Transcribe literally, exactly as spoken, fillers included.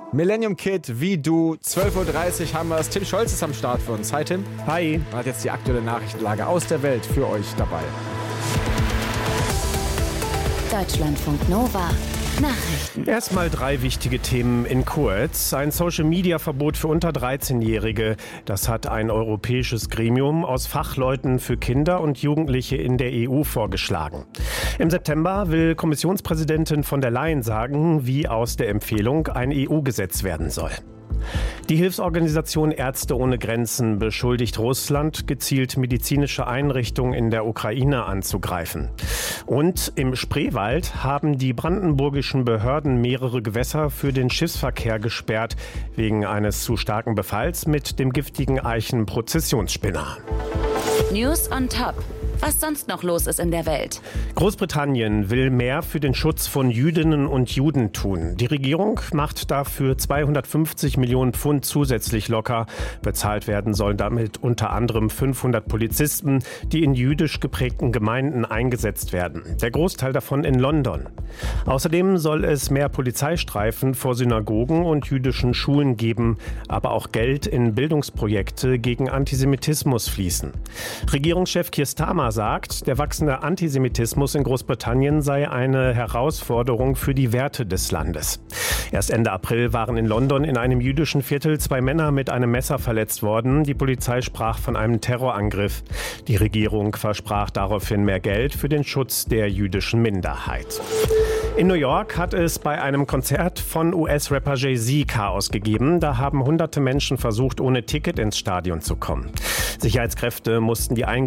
Millennium Kid, wie du, zwölf Uhr dreißig haben wir es. Tim Scholz ist am Start für uns. Hi Tim. Hi. Man hat jetzt die aktuelle Nachrichtenlage aus der Welt für euch dabei. Deutschlandfunk Nova. Nachrichten. Erstmal drei wichtige Themen in kurz. Ein Social-Media-Verbot für unter dreizehnjährige. Das hat ein europäisches Gremium aus Fachleuten für Kinder und Jugendliche in der E U vorgeschlagen. Im September will Kommissionspräsidentin von der Leyen sagen, wie aus der Empfehlung ein E U-Gesetz werden soll. Die Hilfsorganisation Ärzte ohne Grenzen beschuldigt Russland, gezielt medizinische Einrichtungen in der Ukraine anzugreifen. Und im Spreewald haben die brandenburgischen Behörden mehrere Gewässer für den Schiffsverkehr gesperrt, wegen eines zu starken Befalls mit dem giftigen Eichenprozessionsspinner. News on Top. Was sonst noch los ist in der Welt. Großbritannien will mehr für den Schutz von Jüdinnen und Juden tun. Die Regierung macht dafür zweihundertfünfzig Millionen Pfund zusätzlich locker. Bezahlt werden sollen damit unter anderem fünfhundert Polizisten, die in jüdisch geprägten Gemeinden eingesetzt werden. Der Großteil davon in London. Außerdem soll es mehr Polizeistreifen vor Synagogen und jüdischen Schulen geben, aber auch Geld in Bildungsprojekte gegen Antisemitismus fließen. Regierungschef Keir Starmer sagt, der wachsende Antisemitismus in Großbritannien sei eine Herausforderung für die Werte des Landes. Erst Ende April waren in London in einem jüdischen Viertel zwei Männer mit einem Messer verletzt worden. Die Polizei sprach von einem Terrorangriff. Die Regierung versprach daraufhin mehr Geld für den Schutz der jüdischen Minderheit. In New York hat es bei einem Konzert von U S-Rapper Jay-Z Chaos gegeben. Da haben hunderte Menschen versucht, ohne Ticket ins Stadion zu kommen. Sicherheitskräfte mussten die Eingänge